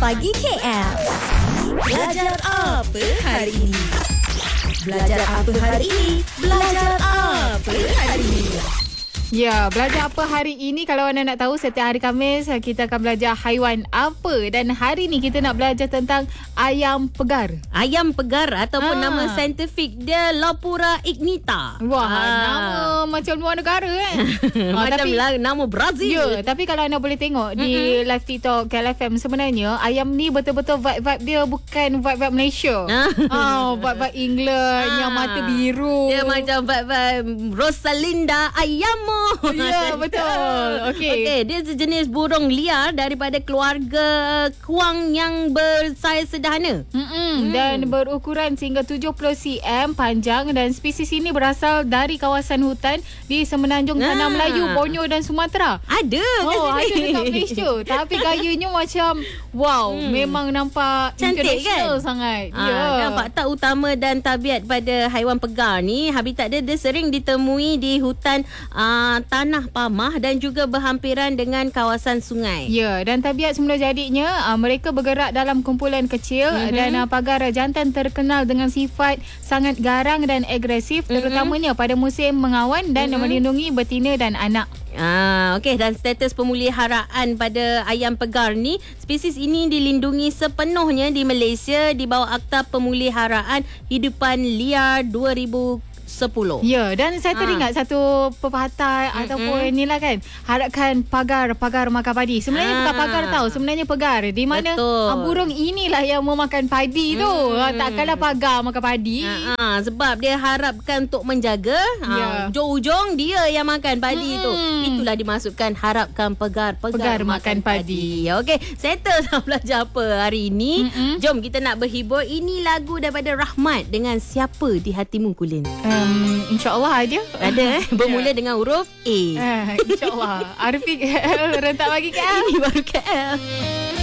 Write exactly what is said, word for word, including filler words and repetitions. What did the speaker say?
Pagi K L. Belajar apa hari ini? Belajar apa hari ini? Belajar apa hari ini? Ya, belajar apa hari ini? Kalau anda nak tahu, setiap hari Khamis kita akan belajar haiwan apa. Dan hari ni kita nak belajar tentang ayam pegar. Ayam pegar ataupun Ha. nama saintifik dia Lopura ignita. Wah, Ah. nama macam luar negara kan? Ah, Macam tapi- lah, nama Brazil. Ya, tapi kalau anda boleh tengok di Mm-mm. live TikTok K L F M, sebenarnya ayam ni betul-betul vibe-vibe dia bukan vibe-vibe Malaysia. Ah. Oh, vibe-vibe England Ah. yang mata biru. Dia macam vibe-vibe Rosalinda Ayamo. Ya, betul. Okey. Okey, dia sejenis burung liar daripada keluarga kuang yang bersaiz sederhana. Mm-mm. Dan berukuran sehingga tujuh puluh sentimeter panjang, dan spesies ini berasal dari kawasan hutan di Semenanjung Tanah Ah. Melayu, Borneo dan Sumatera. Ada kat Oh, ada sini. dekat Malaysia. Tapi gayanya macam wow, Hmm. memang nampak Cantik international kan? sangat. Ah, Ya. dan fakta utama dan tabiat pada haiwan pegar ni, habitat dia, dia sering ditemui di hutan uh, tanah pamah dan juga berhampiran dengan kawasan sungai. Ya, dan tabiat semula jadinya uh, mereka bergerak dalam kumpulan kecil, mm-hmm. dan uh, pagar jantan terkenal dengan sifat sangat garang dan agresif, mm-hmm. terutamanya pada musim mengawan dan mm-hmm. melindungi betina dan anak. Ah, okey, dan status pemeliharaan pada ayam pegar ni, spesies ini dilindungi sepenuhnya di Malaysia di bawah Akta Pemeliharaan Hidupan Liar dua ribu sepuluh. Ya, dan saya Ah. teringat satu pepatah mm-hmm. ataupun inilah kan, harapkan pagar pagar makan padi. Sebenarnya Ah. bukan pagar tau, sebenarnya pegar. Di mana Betul. ah, burung inilah yang memakan padi tu. Mm. Ah, takkanlah pagar makan padi. Ha, ha, sebab dia harapkan untuk menjaga, ha, Ya. ujung-ujung dia yang makan padi Mm-mm. tu. Itulah dimasukkan harapkan pegar pegar, Pegar makan padi. Okey, settle dah belajar apa hari ini. Mm-mm. Jom kita nak berhibur. Ini lagu daripada Rahmat dengan Siapa di Hatimu Kulin. Um, InsyaAllah ada. Ada eh bermula Ya. dengan huruf A. Eh, InsyaAllah. Arifik rentak bagi K L. Ini baru K L.